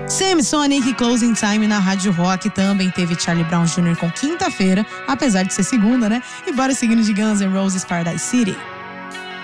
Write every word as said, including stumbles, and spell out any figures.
Sam Sonic, Closing Time na Rádio Rock. Também teve Charlie Brown Júnior com Quinta-feira, apesar de ser segunda, né? E bora seguindo de Guns N' Roses, Paradise City.